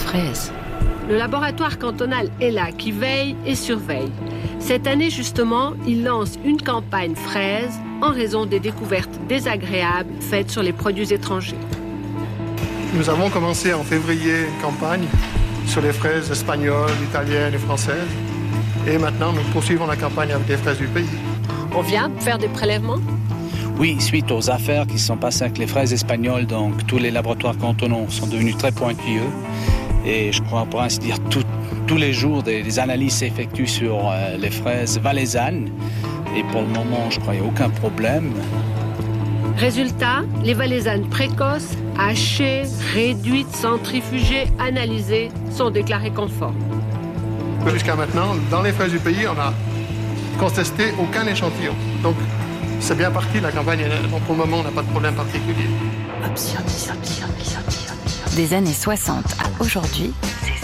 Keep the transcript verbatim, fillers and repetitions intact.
fraises. Le laboratoire cantonal est là, qui veille et surveille. Cette année, justement, il lance une campagne fraise en raison des découvertes désagréables faites sur les produits étrangers. Nous avons commencé en février une campagne sur les fraises espagnoles, italiennes et françaises. Et maintenant, nous poursuivons la campagne avec les fraises du pays. On vient faire des prélèvements ? Oui, suite aux affaires qui sont passées avec les fraises espagnoles, donc tous les laboratoires cantonaux sont devenus très pointilleux. Et je crois, pour ainsi dire, tout, tous les jours, des, des analyses s'effectuent sur euh, les fraises valaisannes. Et pour le moment, je crois qu'il n'y a aucun problème. Résultat, les valaisannes précoces, hachées, réduites, centrifugées, analysées, sont déclarées conformes. Jusqu'à maintenant, dans les fraises du pays, on n'a contesté aucun échantillon. Donc, c'est bien parti, la campagne. Donc, pour le moment, on n'a pas de problème particulier. Des années soixante à aujourd'hui,